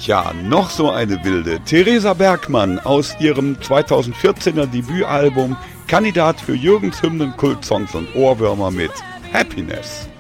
Tja, noch so eine wilde. Theresa Bergmann aus ihrem 2014er Debütalbum, Kandidat für Jürgens Hymnen, Kultsongs und Ohrwürmer mit Happiness.